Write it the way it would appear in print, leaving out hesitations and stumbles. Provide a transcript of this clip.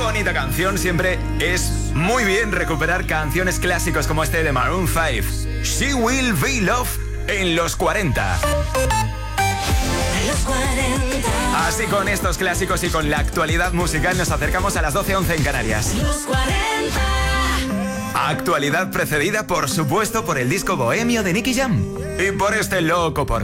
bonita canción. Siempre es muy bien recuperar canciones clásicos como este de Maroon 5. She Will Be Love en los 40. Así con estos clásicos y con la actualidad musical nos acercamos a las 12:11 en Canarias. Los 40. Actualidad precedida, por supuesto, por el disco Bohemio de Nicky Jam. Y por este loco por